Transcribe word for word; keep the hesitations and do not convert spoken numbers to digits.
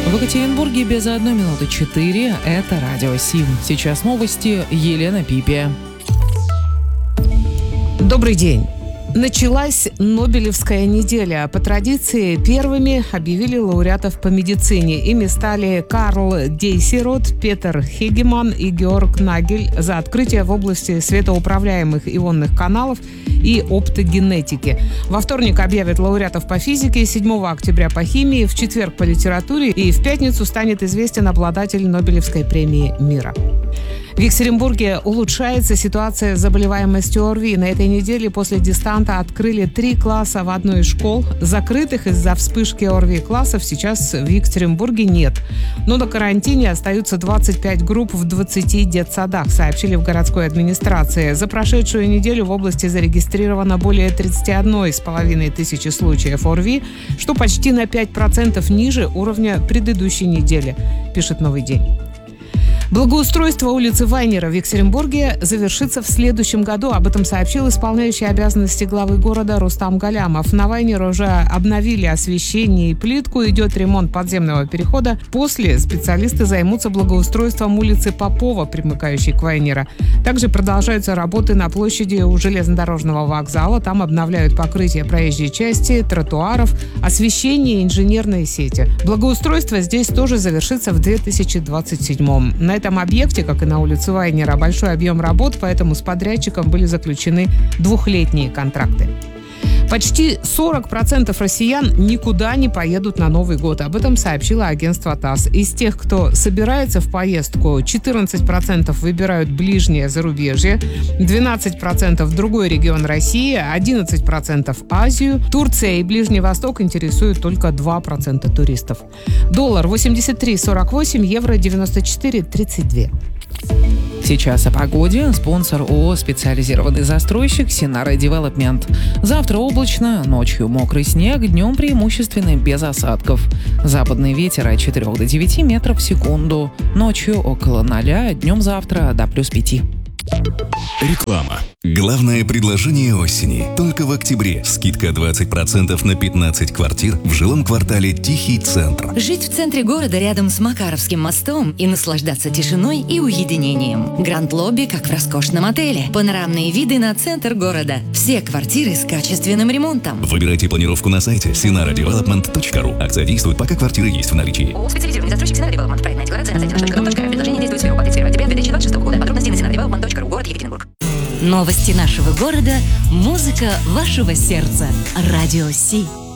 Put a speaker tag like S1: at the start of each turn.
S1: В Екатеринбурге без одной минуты четыре. Это Радио Сим. Сейчас новости. Елена Пипия.
S2: Добрый день. Началась Нобелевская неделя. По традиции первыми объявили лауреатов по медицине. Ими стали Карл Дейсерот, Петер Хегеман и Георг Нагель за открытие в области светоуправляемых ионных каналов и оптогенетики. Во вторник объявят лауреатов по физике, седьмого октября по химии, в четверг по литературе и в пятницу станет известен обладатель Нобелевской премии мира. В Екатеринбурге улучшается ситуация с заболеваемостью ОРВИ. На этой неделе после дистанта открыли три класса в одной из школ. Закрытых из-за вспышки ОРВИ классов сейчас в Екатеринбурге нет. Но на карантине остаются двадцать пять групп в двадцати детсадах, сообщили в городской администрации. За прошедшую неделю в области зарегистрировано более тридцать одна с половиной тысячи случаев ОРВИ, что почти на пять процентов ниже уровня предыдущей недели, пишет «Новый день». Благоустройство улицы Вайнера в Екатеринбурге завершится в следующем году. Об этом сообщил исполняющий обязанности главы города Рустам Галямов. На Вайнере уже обновили освещение и плитку. Идет ремонт подземного перехода. После специалисты займутся благоустройством улицы Попова, примыкающей к Вайнера. Также продолжаются работы на площади у железнодорожного вокзала. Там обновляют покрытие проезжей части, тротуаров, освещение и инженерные сети. Благоустройство здесь тоже завершится в две тысячи двадцать седьмом. На этом объекте, как и на улице Вайнера, большой объем работ, поэтому с подрядчиком были заключены двухлетние контракты. Почти сорок процентов россиян никуда не поедут на Новый год. Об этом сообщило агентство ТАСС. Из тех, кто собирается в поездку, четырнадцать процентов выбирают ближнее зарубежье, двенадцать процентов другой регион России, одиннадцать процентов Азию. Турция и Ближний Восток интересуют только два процента туристов. Доллар восемьдесят три сорок восемь, евро девяносто четыре тридцать два.
S1: Сейчас о погоде. Спонсор ООО «Специализированный застройщик» Синара Девелопмент. Завтра облачно, ночью мокрый снег, днем преимущественно без осадков. Западный ветер от четырёх до девяти метров в секунду. Ночью около ноля, днем завтра до плюс пяти.
S3: Реклама. Главное предложение осени. Только в октябре. Скидка двадцать процентов на пятнадцать квартир в жилом квартале «Тихий центр».
S4: Жить в центре города рядом с Макаровским мостом и наслаждаться тишиной и уединением. Гранд-лобби, как в роскошном отеле. Панорамные виды на центр города. Все квартиры с качественным ремонтом.
S3: Выбирайте планировку на сайте синара девелопмент точка ру. Акция действует, пока квартиры есть в наличии.
S5: ООО «Специализированный застройщик Синара Девелопмент». Проектная декларация на сайте наш точка ком точка ру. Предложение действует с первого по тридцать первое октября две тысячи двадцать шестого года. Подробности на синара девелопмент точка ру. Город Екатеринбург.
S4: Новости нашего города. Музыка вашего сердца. Радио Си.